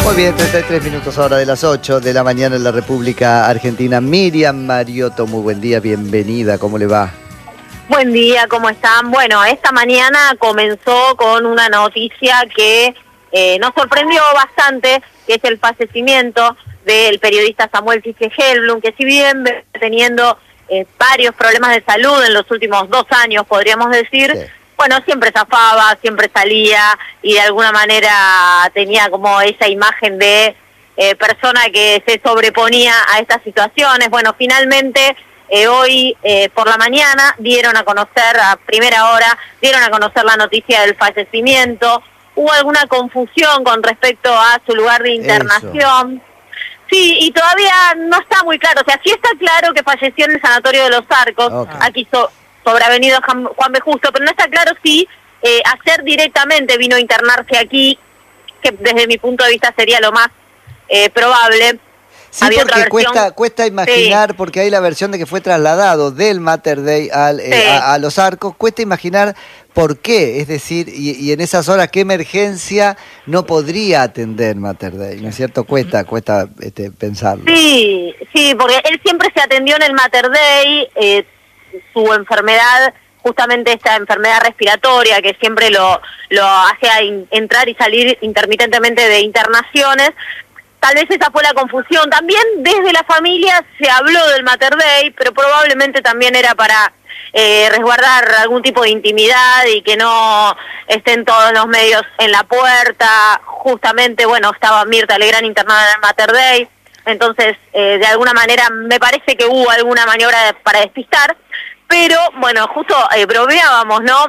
Muy bien, 33 minutos ahora de las 8 de la mañana en la República Argentina. Miriam Mariotto, muy buen día, bienvenida, ¿cómo le va? Buen día, ¿cómo están? Bueno, esta mañana comenzó con una noticia que nos sorprendió bastante, que es el fallecimiento del periodista Samuel Chiche Hellblum, que si bien teniendo varios problemas de salud en los últimos 2 años, podríamos decir, sí. Bueno, siempre zafaba, siempre salía y de alguna manera tenía como esa imagen de persona que se sobreponía a estas situaciones. Bueno, finalmente hoy por la mañana dieron a conocer, a primera hora, dieron a conocer la noticia del fallecimiento. Hubo alguna confusión con respecto a su lugar de internación. Eso. Sí, y todavía no está muy claro. O sea, sí está claro que falleció en el Sanatorio de los Arcos, aquí sobre Avenida Juan B. Justo, pero no está claro si ayer directamente vino a internarse aquí, que desde mi punto de vista sería lo más probable. Sí, había porque cuesta imaginar, sí. Porque hay la versión de que fue trasladado del Mater Dei a los Arcos, cuesta imaginar por qué, es decir, y en esas horas, ¿qué emergencia no podría atender Mater Dei? ¿No es cierto? Cuesta pensarlo. Sí, porque él siempre se atendió en el Mater Dei, su enfermedad, justamente esta enfermedad respiratoria que siempre lo hace entrar y salir intermitentemente de internaciones. Tal vez esa fue la confusión. También desde la familia se habló del Mater Dei, pero probablemente también era para resguardar algún tipo de intimidad y que no estén todos los medios en la puerta. Justamente, bueno, estaba Mirta Legrand internada en el Mater Dei, entonces de alguna manera me parece que hubo alguna maniobra para despistar, pero bueno, justo bromeábamos, ¿no?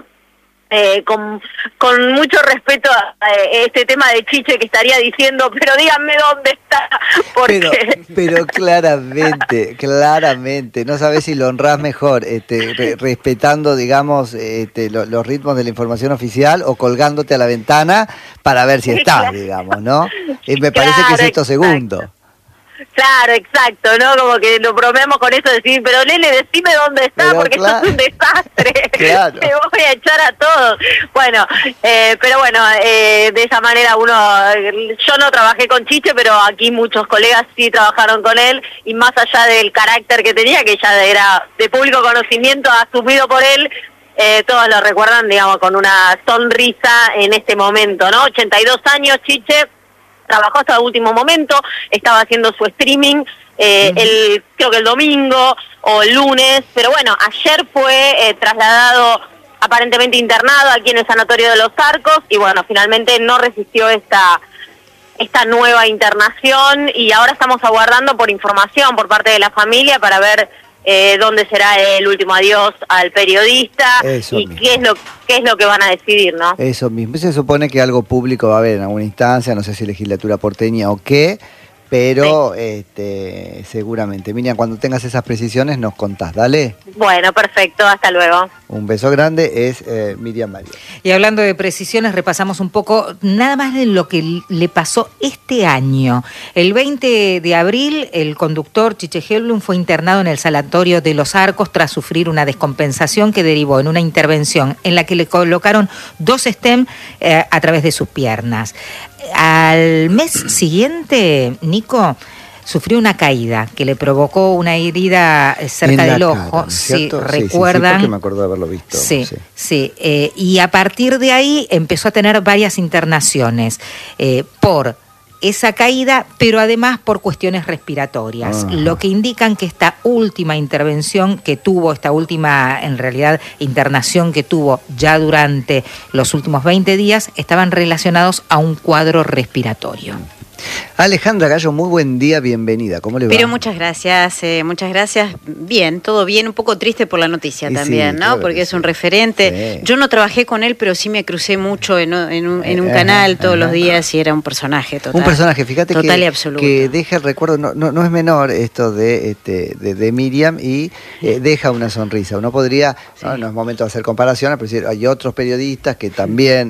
Con mucho respeto a este tema de Chiche que estaría diciendo, pero díganme dónde está, porque... Pero claramente, no sabés si lo honrás mejor, respetando, digamos, los ritmos de la información oficial o colgándote a la ventana para ver si estás, claro. Digamos, ¿no? Me parece que es esto segundo. Claro, exacto, ¿no? Como que lo bromeamos con eso de decir, pero Lele, decime dónde está, pero porque claro. Esto es un desastre, claro. Te voy a echar a todos. Bueno, pero bueno, de esa manera yo no trabajé con Chiche, pero aquí muchos colegas sí trabajaron con él, y más allá del carácter que tenía, que ya era de público conocimiento, asumido por él, todos lo recuerdan, digamos, con una sonrisa en este momento, ¿no? 82 años, Chiche. Trabajó hasta el último momento, estaba haciendo su streaming, creo que el domingo o el lunes, pero bueno, ayer fue trasladado, aparentemente internado aquí en el Sanatorio de los Arcos, y bueno, finalmente no resistió esta nueva internación, y ahora estamos aguardando por información por parte de la familia para ver dónde será el último adiós al periodista. Eso y qué es lo que van a decidir, ¿no? Eso mismo. Se supone que algo público va a haber en alguna instancia, no sé si legislatura porteña o qué, pero sí. Seguramente. Miriam, cuando tengas esas precisiones nos contás, dale. Bueno, perfecto, hasta luego. Un beso grande, es Miriam Mariotto. Y hablando de precisiones, repasamos un poco nada más de lo que le pasó este año. El 20 de abril, el conductor Chiche Hellblum fue internado en el Sanatorio de los Arcos tras sufrir una descompensación que derivó en una intervención en la que le colocaron 2 stem a través de sus piernas. Al mes siguiente, Nico sufrió una caída que le provocó una herida cerca del ojo, cara, ¿no es cierto? ¿Recuerdan? Sí, porque me acuerdo de haberlo visto. Sí. Y a partir de ahí empezó a tener varias internaciones por esa caída, pero además por cuestiones respiratorias, lo que indican que esta última intervención que tuvo, esta última, en realidad, internación que tuvo ya durante los últimos 20 días, estaban relacionados a un cuadro respiratorio. Alejandra Gallo, muy buen día, bienvenida. ¿Cómo le va? Pero muchas gracias. Bien, todo bien, un poco triste por la noticia también, ¿no? Claro, porque es un referente. Sí. Yo no trabajé con él, pero sí me crucé mucho en un canal todos los días y era un personaje total. Un personaje, fíjate total y absoluto. Que deja el recuerdo, no es menor esto de Miriam y deja una sonrisa. Uno podría, sí. No es momento de hacer comparaciones, pero hay otros periodistas que también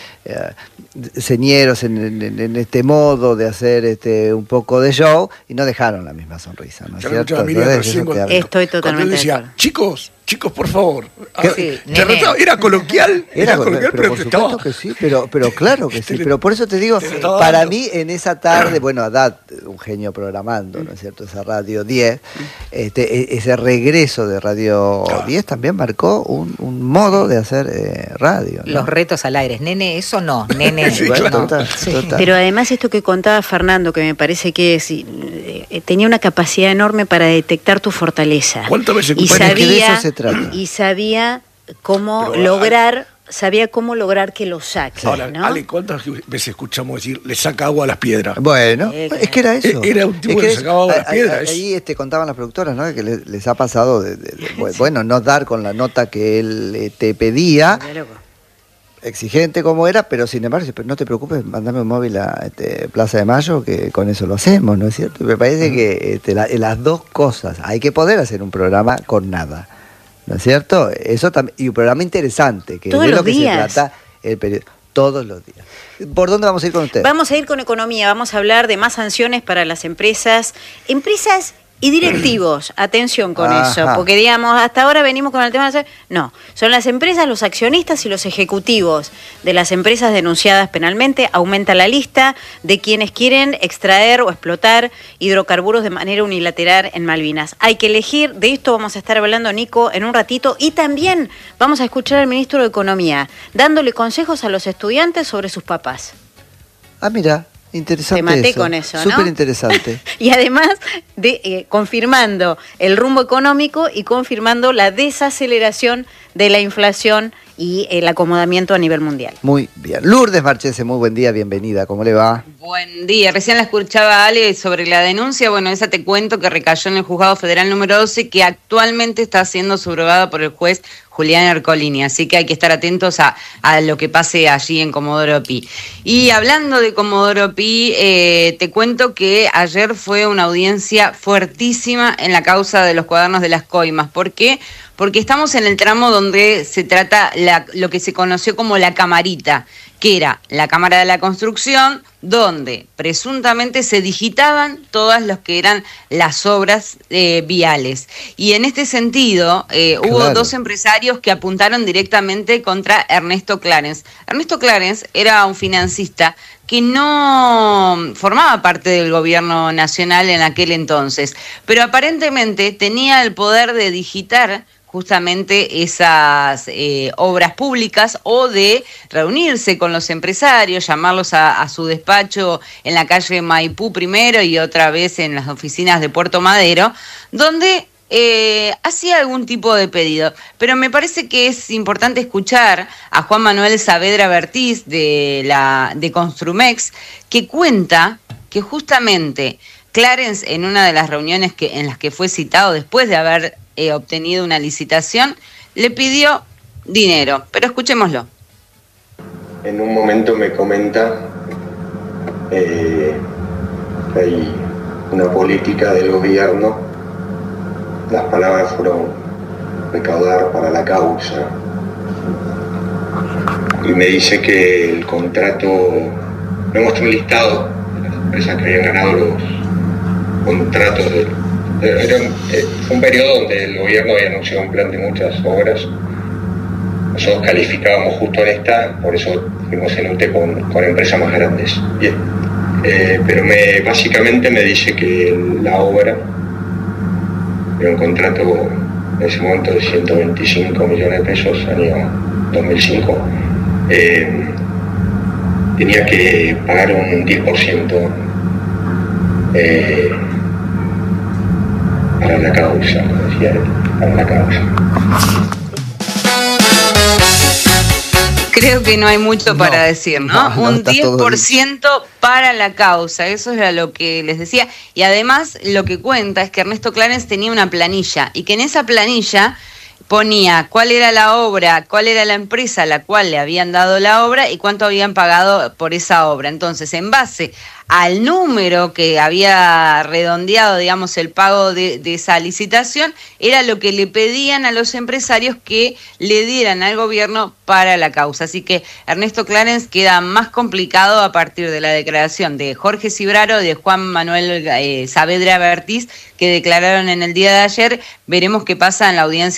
señeros en este modo de hacer un poco de show y no dejaron la misma sonrisa, ¿no es cierto? Estoy totalmente decía, chicos, chicos, por favor. Sí, era coloquial. Era coloquial, pero por supuesto que sí, pero claro que sí. Pero por eso te digo, para mí en esa tarde, bueno, Haddad, un genio programando, ¿no es cierto? Esa Radio 10, ese regreso de Radio 10 también marcó un modo de hacer radio, ¿no? Los retos al aire. Nene, eso no. Nene, sí, claro. Total. Pero además esto que contaba Fernando, que me parece que tenía una capacidad enorme para detectar tu fortaleza. ¿Cuántas veces de eso se trata? Y sabía cómo lograr que lo saque. Ahora, ¿no? Ale, ¿cuántas veces escuchamos decir le saca agua a las piedras? Bueno, es que era eso. Era un tipo que sacaba agua a las piedras. Ahí contaban las productoras, ¿no? Que les ha pasado bueno, no dar con la nota que él te pedía. Exigente como era, pero sin embargo, no te preocupes, mandame un móvil a Plaza de Mayo, que con eso lo hacemos, ¿no es cierto? Me parece que las dos cosas, hay que poder hacer un programa con nada, ¿no es cierto? Eso también, y un programa interesante, que todos es de los lo que días. se trata el periodo, todos los días. ¿Por dónde vamos a ir con usted? Vamos a ir con economía, vamos a hablar de más sanciones para las empresas y directivos. Atención con eso, porque digamos, hasta ahora venimos con el tema de... No, son las empresas, los accionistas y los ejecutivos de las empresas denunciadas penalmente. Aumenta la lista de quienes quieren extraer o explotar hidrocarburos de manera unilateral en Malvinas. Hay que elegir, de esto vamos a estar hablando, Nico, en un ratito, y también vamos a escuchar al ministro de Economía dándole consejos a los estudiantes sobre sus papás. Mira, interesante. Te maté eso. con eso, ¿no? Súper interesante. Y además confirmando el rumbo económico y confirmando la desaceleración de la inflación y el acomodamiento a nivel mundial. Muy bien. Lourdes Marchese, muy buen día, bienvenida. ¿Cómo le va? Buen día. Recién la escuchaba Ale sobre la denuncia. Bueno, esa te cuento que recayó en el Juzgado Federal número 12, que actualmente está siendo subrogada por el juez Julián Ercolini. Así que hay que estar atentos a lo que pase allí en Comodoro Pi. Y hablando de Comodoro Pi, te cuento que ayer fue una audiencia fuertísima en la causa de los cuadernos de las coimas. ¿Por qué? Porque estamos en el tramo donde se trata lo que se conoció como la camarita, que era la Cámara de la Construcción, donde presuntamente se digitaban todas las que eran las obras viales. Y en este sentido, hubo dos empresarios que apuntaron directamente contra Ernesto Clarence. Ernesto Clarence era un financista que no formaba parte del gobierno nacional en aquel entonces, pero aparentemente tenía el poder de digitar justamente esas obras públicas o de reunirse con los empresarios, llamarlos a su despacho en la calle Maipú primero y otra vez en las oficinas de Puerto Madero, donde hacía algún tipo de pedido. Pero me parece que es importante escuchar a Juan Manuel Saavedra Bertiz de Construmex, que cuenta que justamente Clarence, en una de las reuniones en las que fue citado después de haber obtenido una licitación, le pidió dinero, pero escuchémoslo. En un momento me comenta que hay una política del gobierno, las palabras fueron recaudar para la causa, y me dice que el contrato, me muestra un listado de las empresas que habían ganado los contratos fue un periodo donde el gobierno había anunciado un plan de muchas obras. Nosotros calificábamos justo en esta, por eso fuimos en UTE con empresas más grandes. Bien. Pero básicamente me dice que la obra era un contrato en ese momento de 125 millones de pesos, año 2005. Tenía que pagar un 10% para la causa, como decía él, para la causa. Creo que no hay mucho para decir, ¿no? Un 10% para la causa, eso era lo que les decía. Y además lo que cuenta es que Ernesto Clarence tenía una planilla y que en esa planilla ponía cuál era la obra, cuál era la empresa a la cual le habían dado la obra y cuánto habían pagado por esa obra. Entonces, en base al número que había redondeado, digamos, el pago de esa licitación, era lo que le pedían a los empresarios que le dieran al gobierno para la causa. Así que Ernesto Clarence queda más complicado a partir de la declaración de Jorge Cibraro y de Juan Manuel Saavedra Bertiz, que declararon en el día de ayer. Veremos qué pasa en la audiencia de mañana.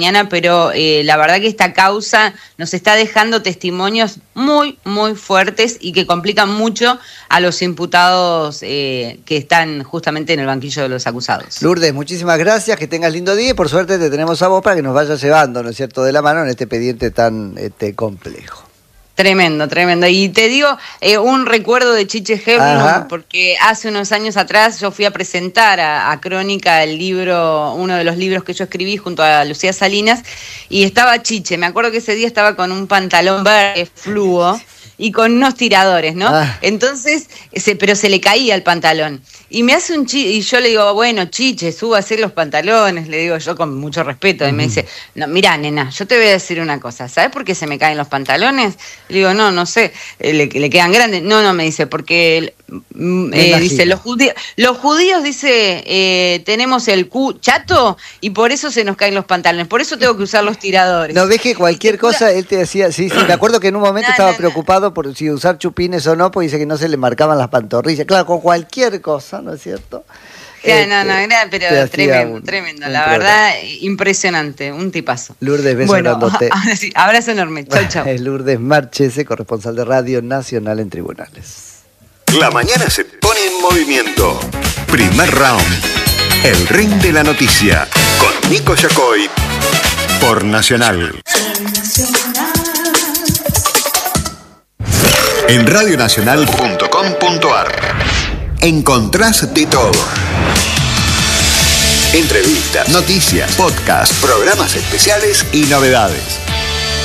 mañana, pero la verdad que esta causa nos está dejando testimonios muy, muy fuertes y que complican mucho a los imputados que están justamente en el banquillo de los acusados. Lourdes, muchísimas gracias, que tengas lindo día y por suerte te tenemos a vos para que nos vayas llevando, ¿no es cierto?, de la mano en este expediente tan complejo. Tremendo, tremendo. Y te digo un recuerdo de Chiche Helblum, porque hace unos años atrás yo fui a presentar a Crónica el libro, uno de los libros que yo escribí junto a Lucía Salinas, y estaba Chiche. Me acuerdo que ese día estaba con un pantalón verde fluo y con unos tiradores, ¿no? Entonces, pero se le caía el pantalón. Y me hace y yo le digo, bueno, Chiche, súbase los pantalones, le digo yo con mucho respeto. Y me dice, no, mirá, nena, yo te voy a decir una cosa, ¿sabes por qué se me caen los pantalones? Le digo, no sé, le quedan grandes. No, me dice, porque dice, los judíos, dice, tenemos el cu chato y por eso se nos caen los pantalones, por eso tengo que usar los tiradores. No ves que cualquier cosa, él te decía, sí, me acuerdo que en un momento estaba preocupado por si usar chupines o no, porque dice que no se le marcaban las pantorrillas. Claro, con cualquier cosa, ¿no es cierto? Pero tremendo, la verdad, impresionante, un tipazo. Lourdes, beso grandote. Sí, abrazo enorme, chau. Es Lourdes Marchese, corresponsal de Radio Nacional en Tribunales. La mañana se pone en movimiento. Primer round, el ring de la noticia, con Nico Yacoy, por Nacional. En radionacional.com.ar encontrás de todo. Entrevistas, noticias, podcasts, programas especiales y novedades.